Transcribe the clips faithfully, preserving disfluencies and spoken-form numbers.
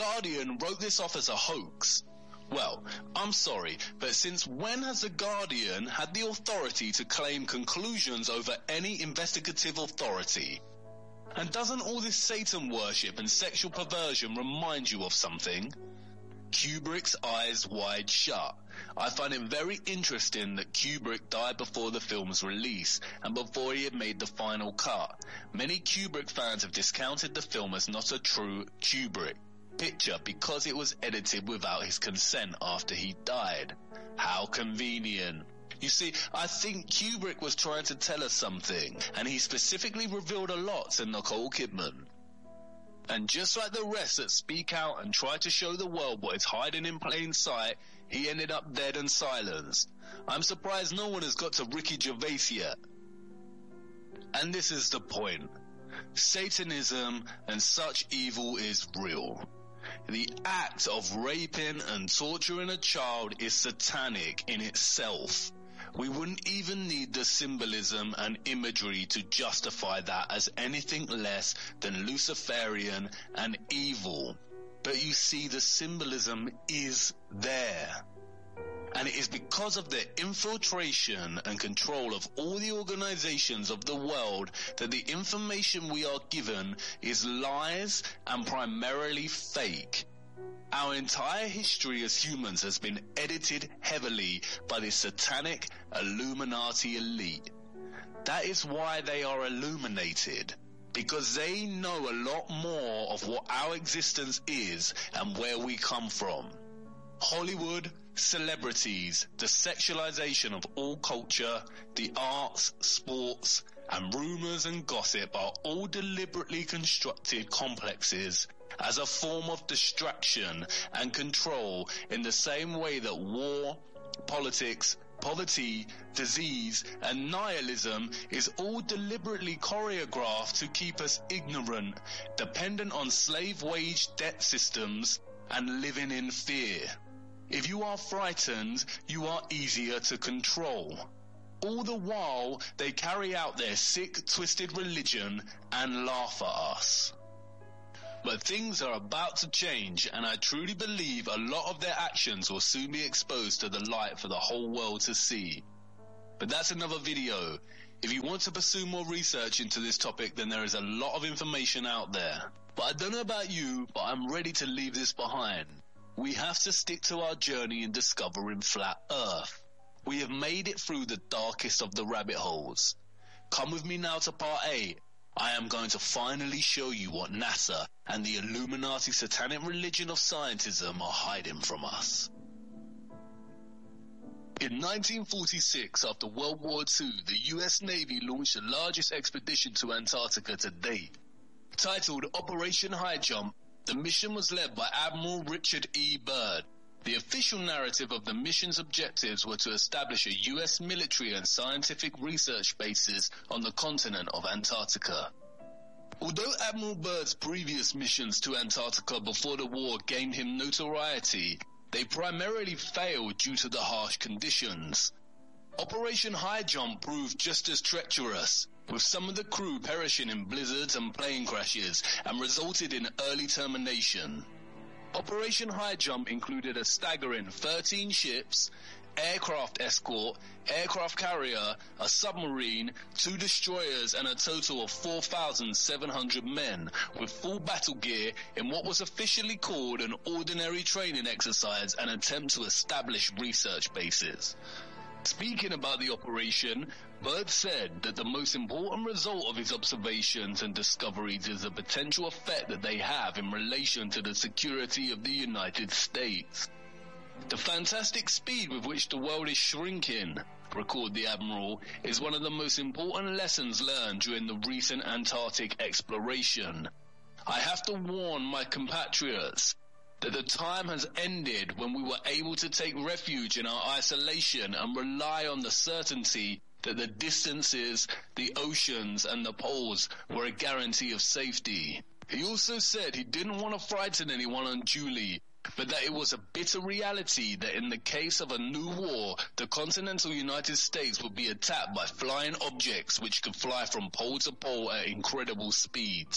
Guardian wrote this off as a hoax. Well, I'm sorry, but since when has The Guardian had the authority to claim conclusions over any investigative authority? And doesn't all this Satan worship and sexual perversion remind you of something? Kubrick's Eyes Wide Shut. I find it very interesting that Kubrick died before the film's release and before he had made the final cut. Many Kubrick fans have discounted the film as not a true Kubrick picture because it was edited without his consent after he died. How convenient. You see, I think Kubrick was trying to tell us something, and he specifically revealed a lot to Nicole Kidman. And just like the rest that speak out and try to show the world what is hiding in plain sight, he ended up dead and silenced. I'm surprised no one has got to Ricky Gervais yet. And this is the point. Satanism and such evil is real. The act of raping and torturing a child is satanic in itself. We wouldn't even need the symbolism and imagery to justify that as anything less than Luciferian and evil. But you see, the symbolism is there. And it is because of the infiltration and control of all the organizations of the world that the information we are given is lies and primarily fake. Our entire history as humans has been edited heavily by this satanic Illuminati elite. That is why they are illuminated, because they know a lot more of what our existence is and where we come from. Hollywood, celebrities, the sexualization of all culture, the arts, sports, and rumors and gossip are all deliberately constructed complexes as a form of distraction and control, in the same way that war, politics, poverty, disease, and nihilism is all deliberately choreographed to keep us ignorant, dependent on slave wage debt systems, and living in fear. If you are frightened, you are easier to control. All the while, they carry out their sick, twisted religion and laugh at us. But things are about to change, and I truly believe a lot of their actions will soon be exposed to the light for the whole world to see. But that's another video. If you want to pursue more research into this topic, then there is a lot of information out there. But I don't know about you, but I'm ready to leave this behind. We have to stick to our journey in discovering flat Earth. We have made it through the darkest of the rabbit holes. Come with me now to part eight. I am going to finally show you what NASA and the Illuminati satanic religion of scientism are hiding from us. In nineteen forty-six, after World War Two, the U S Navy launched the largest expedition to Antarctica to date. Titled Operation High Jump, the mission was led by Admiral Richard E. Byrd. The official narrative of the mission's objectives were to establish a U S military and scientific research bases on the continent of Antarctica. Although Admiral Byrd's previous missions to Antarctica before the war gained him notoriety, they primarily failed due to the harsh conditions. Operation High Jump proved just as treacherous, with some of the crew perishing in blizzards and plane crashes, and resulted in early termination. Operation High Jump included a staggering thirteen ships, aircraft escort, aircraft carrier, a submarine, two destroyers, and a total of four thousand seven hundred men, with full battle gear in what was officially called an ordinary training exercise and attempt to establish research bases. Speaking about the operation, Byrd said that the most important result of his observations and discoveries is the potential effect that they have in relation to the security of the United States. The fantastic speed with which the world is shrinking, recorded the Admiral, is one of the most important lessons learned during the recent Antarctic exploration. I have to warn my compatriots that the time has ended when we were able to take refuge in our isolation and rely on the certainty that the distances, the oceans, and the poles were a guarantee of safety. He also said he didn't want to frighten anyone unduly, but that it was a bitter reality that in the case of a new war, the continental United States would be attacked by flying objects which could fly from pole to pole at incredible speeds.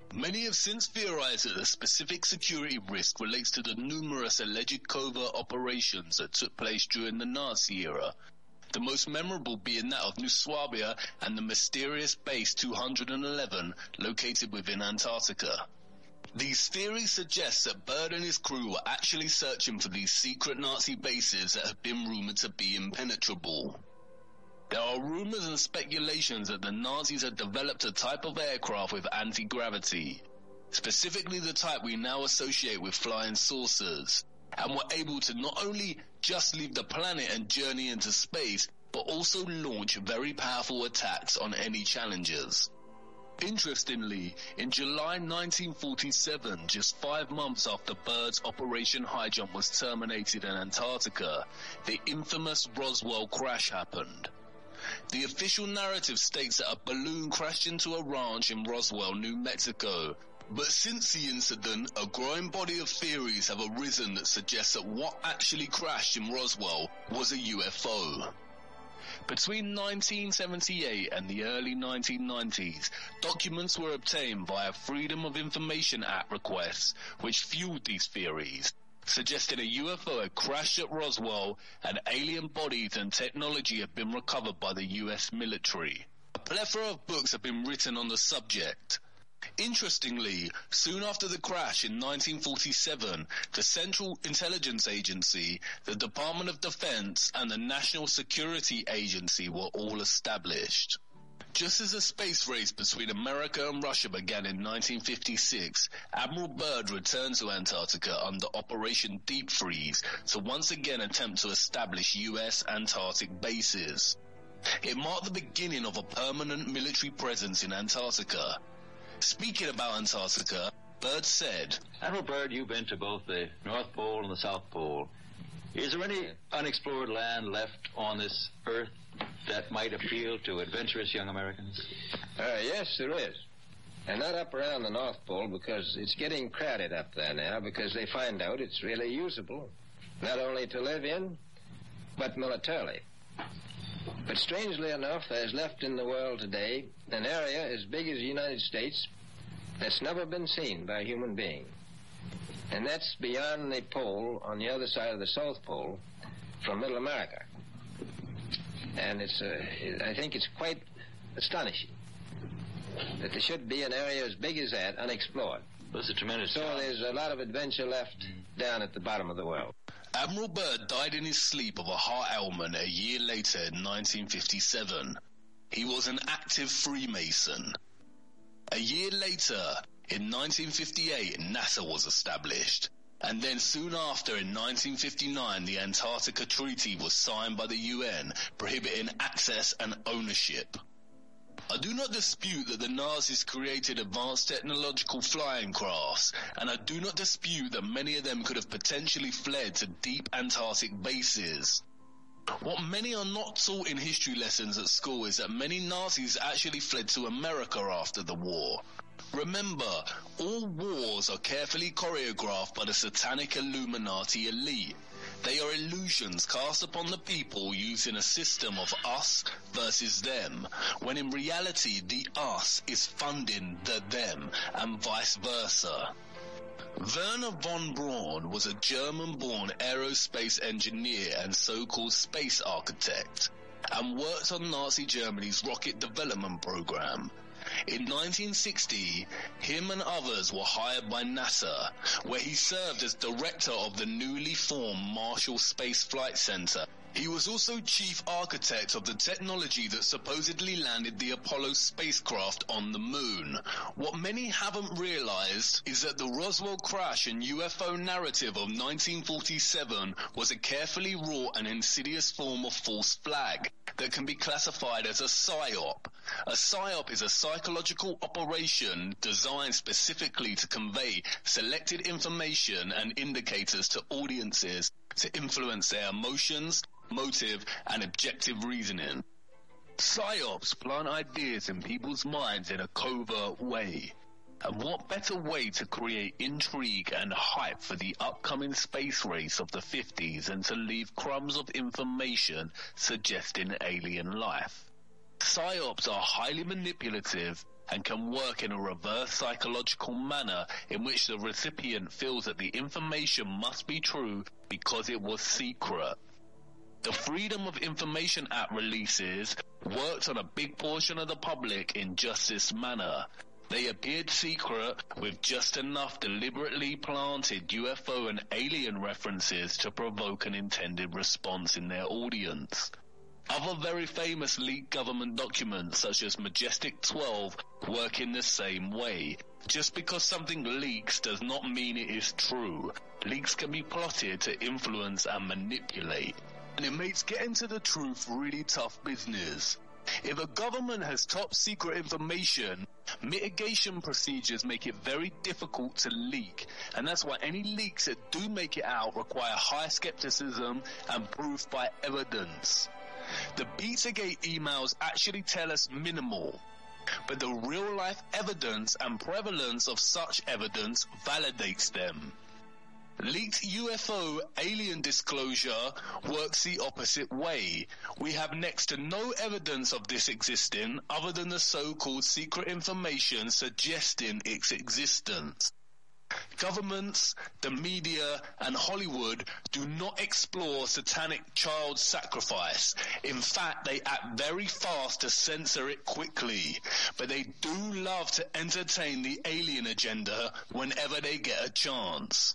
Many have since theorized that the specific security risk relates to the numerous alleged covert operations that took place during the Nazi era, the most memorable being that of New Swabia and the mysterious Base two hundred eleven located within Antarctica. These theories suggest that Byrd and his crew were actually searching for these secret Nazi bases that have been rumored to be impenetrable. There are rumors and speculations that the Nazis had developed a type of aircraft with anti-gravity, specifically the type we now associate with flying saucers, and were able to not only just leave the planet and journey into space, but also launch very powerful attacks on any challengers. Interestingly, in July nineteen forty-seven, just five months after Byrd's Operation High Jump was terminated in Antarctica, the infamous Roswell crash happened. The official narrative states that a balloon crashed into a ranch in Roswell, New Mexico, but since the incident, a growing body of theories have arisen that suggest that what actually crashed in Roswell was a U F O. Between nineteen seventy-eight and the early nineteen nineties, documents were obtained via Freedom of Information Act requests, which fueled these theories, suggesting a U F O had crashed at Roswell and alien bodies and technology had been recovered by the U S military. A plethora of books have been written on the subject. Interestingly, soon after the crash in nineteen forty-seven, the Central Intelligence Agency, the Department of Defense, and the National Security Agency were all established. Just as the space race between America and Russia began in nineteen fifty-six, Admiral Byrd returned to Antarctica under Operation Deep Freeze to once again attempt to establish U S Antarctic bases. It marked the beginning of a permanent military presence in Antarctica. Speaking about Antarctica, Byrd said, Admiral Byrd, you've been to both the North Pole and the South Pole. Is there any unexplored land left on this Earth that might appeal to adventurous young Americans? Uh, yes, there is. And not up around the North Pole, because it's getting crowded up there now, because they find out it's really usable, not only to live in, but militarily. But strangely enough, there's left in the world today an area as big as the United States that's never been seen by a human being. And that's beyond the pole, on the other side of the South Pole, from Middle America. And it's, uh, I think it's quite astonishing that there should be an area as big as that unexplored. That's a tremendous So job. there's a lot of adventure left mm. down at the bottom of the world. Admiral Byrd died in his sleep of a heart ailment a year later in nineteen fifty-seven. He was an active Freemason. A year later, in nineteen fifty-eight, NASA was established. And then soon after, in nineteen fifty-nine, the Antarctica Treaty was signed by the U N, prohibiting access and ownership. I do not dispute that the Nazis created advanced technological flying crafts, and I do not dispute that many of them could have potentially fled to deep Antarctic bases. What many are not taught in history lessons at school is that many Nazis actually fled to America after the war. Remember, all wars are carefully choreographed by the satanic Illuminati elite. They are illusions cast upon the people using a system of us versus them, when in reality the us is funding the them, and vice versa. Werner von Braun was a German-born aerospace engineer and so-called space architect, and worked on Nazi Germany's rocket development program. In nineteen sixty, him and others were hired by NASA, where he served as director of the newly formed Marshall Space Flight Center. He was also chief architect of the technology that supposedly landed the Apollo spacecraft on the moon. What many haven't realized is that the Roswell crash and U F O narrative of nineteen forty-seven was a carefully wrought and insidious form of false flag that can be classified as a psyop. A psyop is a psychological operation designed specifically to convey selected information and indicators to audiences to influence their emotions, motive, and objective reasoning. Psyops plant ideas in people's minds in a covert way. And what better way to create intrigue and hype for the upcoming space race of the fifties than to leave crumbs of information suggesting alien life? Psyops are highly manipulative, and can work in a reverse psychological manner in which the recipient feels that the information must be true because it was secret. The Freedom of Information Act releases worked on a big portion of the public in just this manner. They appeared secret with just enough deliberately planted U F O and alien references to provoke an intended response in their audience. Other very famous leaked government documents, such as Majestic twelve, work in the same way. Just because something leaks does not mean it is true. Leaks can be plotted to influence and manipulate. And it makes getting to the truth really tough business. If a government has top secret information, mitigation procedures make it very difficult to leak, and that's why any leaks that do make it out require high skepticism and proof by evidence. The Pizzagate emails actually tell us minimal, but the real-life evidence and prevalence of such evidence validates them. Leaked U F O alien disclosure works the opposite way. We have next to no evidence of this existing other than the so-called secret information suggesting its existence. Governments, the media, and Hollywood do not explore satanic child sacrifice. In fact, they act very fast to censor it quickly. But they do love to entertain the alien agenda whenever they get a chance.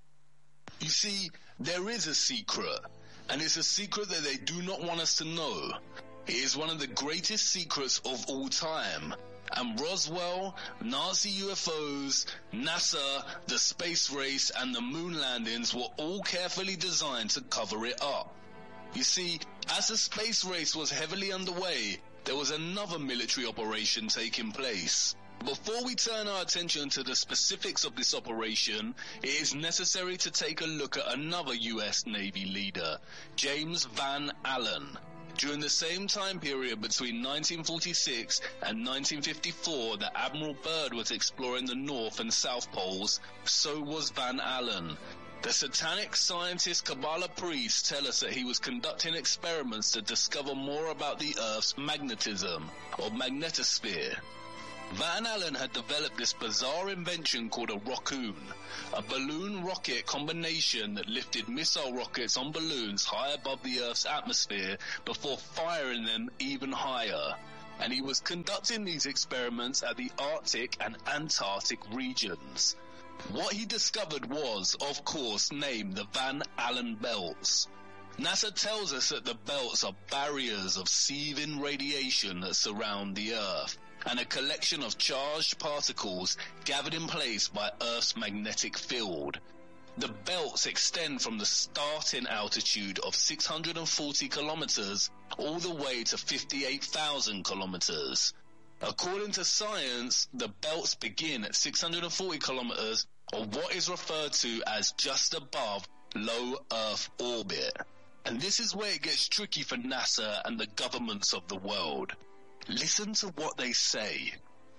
You see, there is a secret, and it's a secret that they do not want us to know. It is one of the greatest secrets of all time. And Roswell, Nazi U F Os, NASA, the space race, and the moon landings were all carefully designed to cover it up. You see, as the space race was heavily underway, there was another military operation taking place. Before we turn our attention to the specifics of this operation, it is necessary to take a look at another U S Navy leader, James Van Allen. During the same time period between nineteen forty-six and nineteen fifty-four that Admiral Byrd was exploring the North and South Poles, so was Van Allen. The satanic scientist Kabbalah priests tell us that he was conducting experiments to discover more about the Earth's magnetism, or magnetosphere. Van Allen had developed this bizarre invention called a rockoon, a balloon rocket combination that lifted missile rockets on balloons high above the Earth's atmosphere before firing them even higher. And he was conducting these experiments at the Arctic and Antarctic regions. What he discovered was, of course, named the Van Allen belts. NASA tells us that the belts are barriers of seething radiation that surround the Earth, and a collection of charged particles gathered in place by Earth's magnetic field. The belts extend from the starting altitude of six hundred forty kilometers all the way to fifty-eight thousand kilometers. According to science, the belts begin at six hundred forty kilometers, or what is referred to as just above low Earth orbit. And this is where it gets tricky for NASA and the governments of the world. Listen to what they say.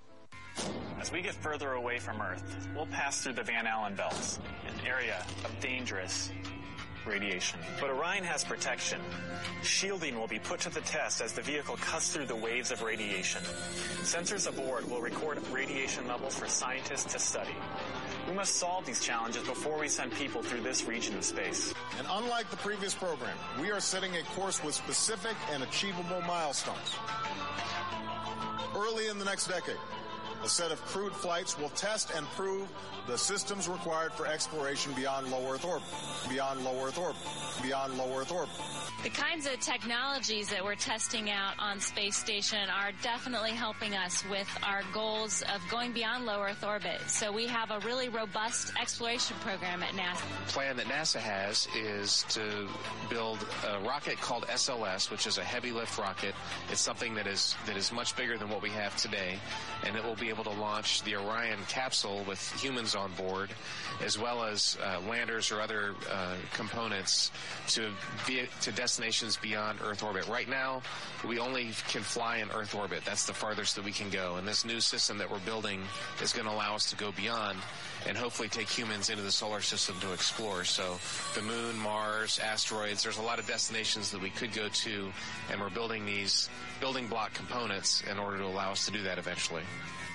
As we get further away from Earth, we'll pass through the Van Allen belts, an area of dangerous radiation. But Orion has protection. Shielding will be put to the test as the vehicle cuts through the waves of radiation. Sensors aboard will record radiation levels for scientists to study. We must solve these challenges before we send people through this region of space. And unlike the previous program, we are setting a course with specific and achievable milestones. Early in the next decade, a set of crewed flights will test and prove the systems required for exploration beyond low Earth orbit, beyond low Earth orbit, beyond low Earth orbit. The kinds of technologies that we're testing out on Space Station are definitely helping us with our goals of going beyond low Earth orbit. So we have a really robust exploration program at NASA. The plan that NASA has is to build a rocket called S L S, which is a heavy lift rocket. It's something that is that is much bigger than what we have today, and it will be able to launch the Orion capsule with humans on board, as well as uh, landers or other uh, components to be to destinations beyond Earth orbit. Right now, we only can fly in Earth orbit. That's the farthest that we can go. And this new system that we're building is going to allow us to go beyond and hopefully take humans into the solar system to explore. So the moon, Mars, asteroids, there's a lot of destinations that we could go to, and we're building these building block components in order to allow us to do that eventually.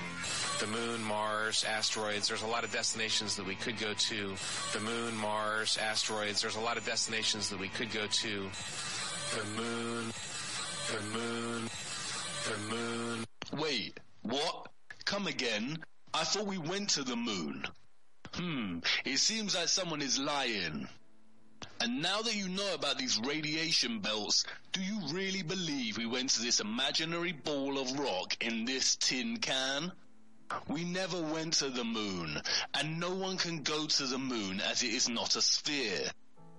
the moon, Mars, asteroids. There's a lot of destinations that we could go to. The moon, Mars, asteroids. There's a lot of destinations that we could go to. The moon, the moon, the moon. Wait, what? Come again? I thought we went to the moon. Hmm, it seems like someone is lying. And now that you know about these radiation belts, do you really believe we went to this imaginary ball of rock in this tin can? We never went to the moon, and no one can go to the moon as it is not a sphere.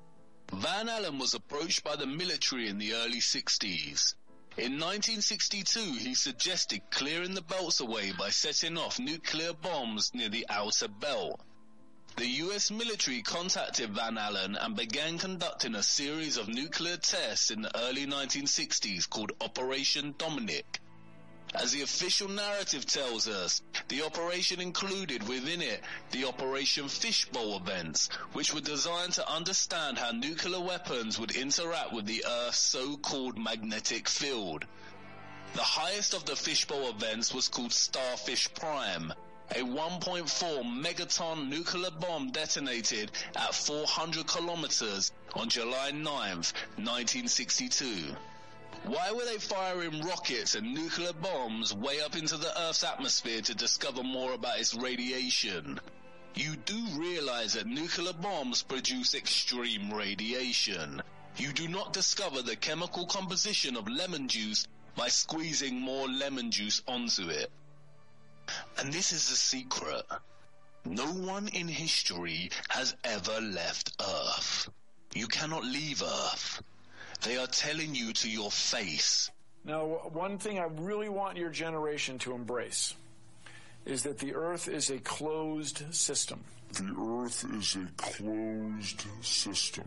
Van Allen was approached by the military in the early sixties. In nineteen sixty-two, he suggested clearing the belts away by setting off nuclear bombs near the outer belt. The U S military contacted Van Allen and began conducting a series of nuclear tests in the early nineteen sixties called Operation Dominic. As the official narrative tells us, the operation included within it the Operation Fishbowl events, which were designed to understand how nuclear weapons would interact with the Earth's so-called magnetic field. The highest of the Fishbowl events was called Starfish Prime, a one point four megaton nuclear bomb detonated at four hundred kilometers on July ninth, nineteen sixty-two. Why were they firing rockets and nuclear bombs way up into the Earth's atmosphere to discover more about its radiation? You do realize that nuclear bombs produce extreme radiation. You do not discover the chemical composition of lemon juice by squeezing more lemon juice onto it. And this is the secret. No one in history has ever left Earth. You cannot leave Earth. They are telling you to your face. Now, one thing I really want your generation to embrace is that the Earth is a closed system. The Earth is a closed system.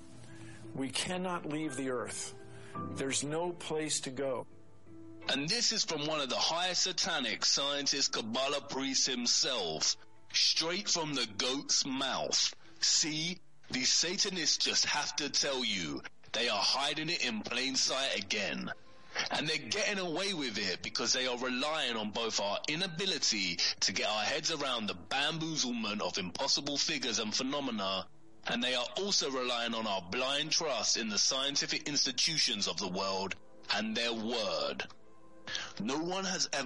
We cannot leave the Earth. There's no place to go. And this is from one of the highest satanic scientist Kabbalah priest himself, straight from the goat's mouth. See, these Satanists just have to tell you, they are hiding it in plain sight again. And they're getting away with it because they are relying on both our inability to get our heads around the bamboozlement of impossible figures and phenomena, and they are also relying on our blind trust in the scientific institutions of the world and their word. No one has ever